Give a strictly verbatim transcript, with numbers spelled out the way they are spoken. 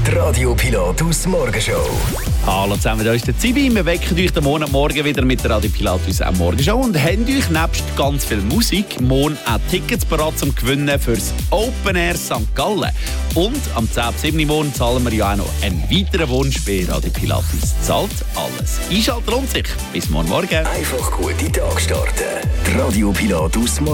Die Radio Pilatus Morgenshow. Hallo zusammen, hier ist der Zibi. Wir wecken euch den Monat morgen wieder mit der Radio Pilatus am Morgenshow und haben euch nebst ganz viel Musik morgen auch Tickets bereit zum Gewinnen fürs Open Air Sankt Gallen. Und am zehn ab sieben morgen zahlen wir ja auch noch einen weiteren Wunsch bei Radio Pilatus. Zahlt alles. Einschalten lohnt sich. Bis morgen Morgen. Einfach gute Tag starten. Die Radio Pilatus